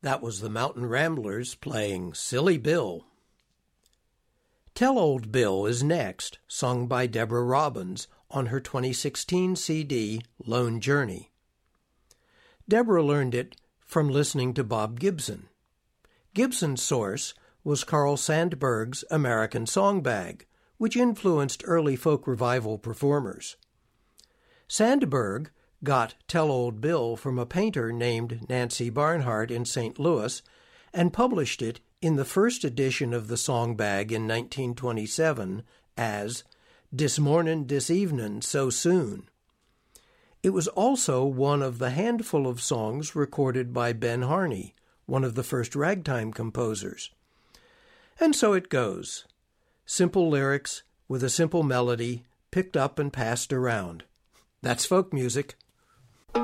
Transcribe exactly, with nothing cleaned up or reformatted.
That was the Mountain Ramblers playing Silly Bill. Tell Old Bill is next, sung by Deborah Robbins on her twenty sixteen C D, Lone Journey. Deborah learned it from listening to Bob Gibson. Gibson's source was Carl Sandburg's American Song Bag, which influenced early folk revival performers. Sandburg got Tell Old Bill from a painter named Nancy Barnhart in Saint Louis and published it in the first edition of the Song Bag in nineteen twenty-seven as Dis Mornin', Dis Evenin', So Soon. It was also one of the handful of songs recorded by Ben Harney, one of the first ragtime composers. And so it goes. Simple lyrics with a simple melody picked up and passed around. That's folk music.